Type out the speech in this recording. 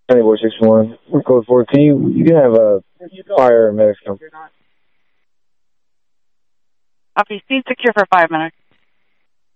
County Board 61. We're code 4. You can have a fire medics come. Copy. Scene secure for 5 minutes.